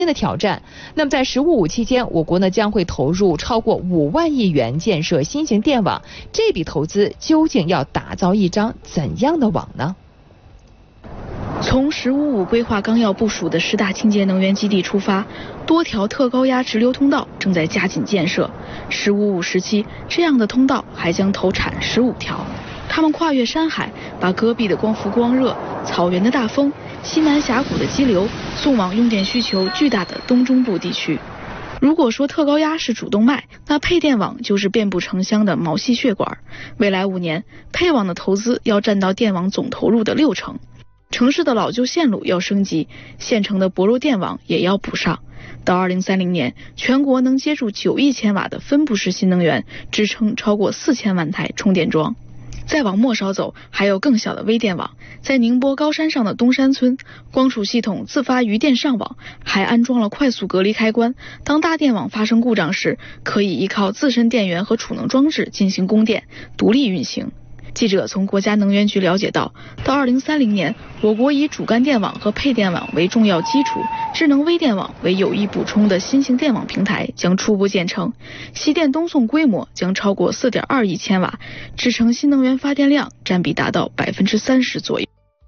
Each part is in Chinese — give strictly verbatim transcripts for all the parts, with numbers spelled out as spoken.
的挑战。那么在“十五五”期间，我国呢将会投入超过五万亿元建设新型电网。这笔投资究竟要打造一张怎样的网呢？ 从“十五五”规划纲要部署的十大清洁能源基地出发，多条特高压直流通道正在加紧建设。“十五五”时期，这样的通道还将投产十五条。它们跨越山海，把戈壁的光伏光热、草原的大风、西南峡谷的激流送往用电需求巨大的东中部地区。如果说特高压是主动脉，那配电网就是遍布城乡的毛细血管。未来五年，配网的投资要占到电网总投入的六成。城市的老旧线路要升级，县城的薄弱电网也要补上。到二零三零年，全国能接入九亿千瓦的分布式新能源，支撑超过四千万台充电桩。再往末梢走，还有更小的微电网。在宁波高山上的东山村，光储系统自发余电上网，还安装了快速隔离开关。当大电网发生故障时，可以依靠自身电源和储能装置进行供电，独立运行。记者从国家能源局了解到，到二零三零年，我国以主干电网和配电网为重要基础，智能微电网为有益补充的新型电网平台将初步建成，西电东送规模将超过 四点二亿千瓦，支撑新能源发电量占比达到百分之三十左右。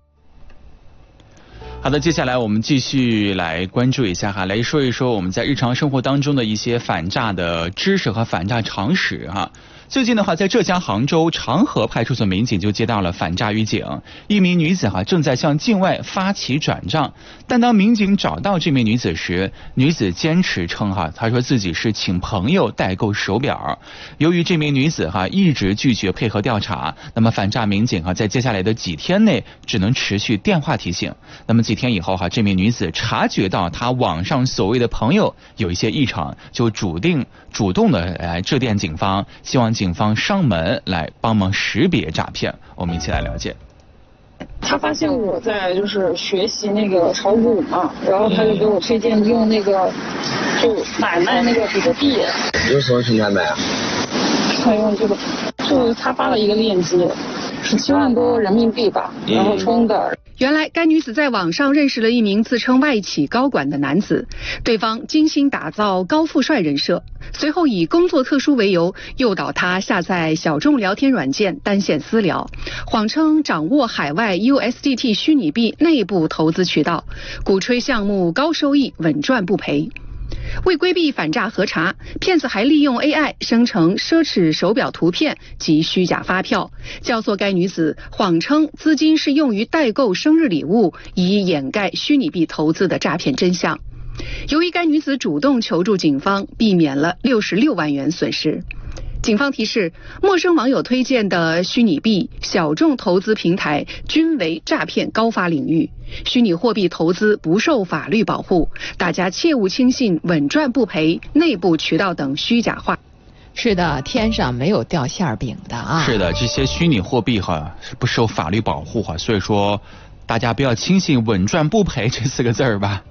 好的，接下来我们继续来关注一下哈，来说一说我们在日常生活当中的一些反诈的知识和反诈常识哈。最近的话，在浙江杭州长河派出所民警就接到了反诈预警，一名女子哈正在向境外发起转账，但当民警找到这名女子时，女子坚持称哈，她说自己是请朋友代购手表。由于这名女子哈一直拒绝配合调查，那么反诈民警哈在接下来的几天内只能持续电话提醒。那么几天以后哈，这名女子察觉到她网上所谓的朋友有一些异常，就主定主动的来致电警方，希望警方上门来帮忙识别诈骗。我们一起来了解。 他发现我在就是学习那个炒股嘛，然后他就给我推荐用那个就买卖那个比特币。 用什么平台买啊？ 他用这个，就是他发了一个链接，是七万多人民币吧，然后充的。 原来该女子在网上认识了一名自称外企高管的男子，对方精心打造高富帅人设，随后以工作特殊为由诱导他下载小众聊天软件单线私聊，谎称掌握海外 U S D T 虚拟币内部投资渠道，鼓吹项目高收益稳赚不赔。为规避反诈核查，骗子还利用 A I 生成奢侈手表图片及虚假发票，教唆该女子谎称资金是用于代购生日礼物，以掩盖虚拟币投资的诈骗真相。由于该女子主动求助警方，避免了六十六万元损失。警方提示，陌生网友推荐的虚拟币、小众投资平台均为诈骗高发领域，虚拟货币投资不受法律保护，大家切勿轻信稳赚不赔、内部渠道等虚假话。 是的，天上没有掉馅儿饼的啊！ 是的，这些虚拟货币哈是不受法律保护哈，所以说大家不要轻信稳赚不赔这四个字儿吧。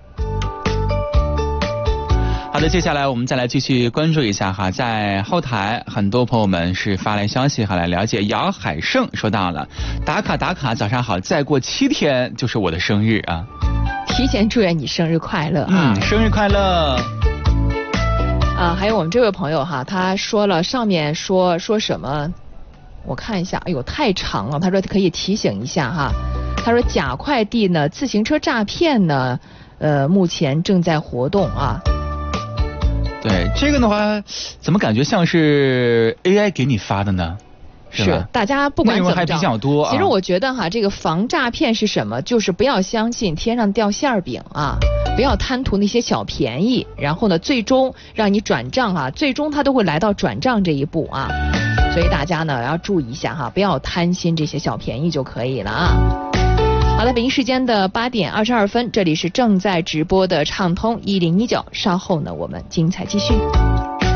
好的，接下来我们再来继续关注一下哈，在后台很多朋友们是发来消息哈来了解。姚海胜说到了，打卡打卡，早上好，再过七天就是我的生日啊！ 提前祝愿你生日快乐啊！ 嗯，生日快乐！ 啊，还有我们这位朋友哈，他说了上面说说什么，我看一下，哎呦太长了，他说可以提醒一下哈，他说假快递呢，自行车诈骗呢，呃，目前正在活动啊。 对这个的话，怎么感觉像是 A I 给你发的呢？是, 是大家不管怎么着， 内容还比较多、啊。 其实我觉得哈，这个防诈骗是什么？就是不要相信天上掉馅儿饼啊，不要贪图那些小便宜，然后呢，最终让你转账啊，最终他都会来到转账这一步啊。所以大家呢要注意一下哈，不要贪心这些小便宜就可以了啊。好的，北京时间的八点二十二分，这里是正在直播的畅通一零一九，稍后呢我们精彩继续。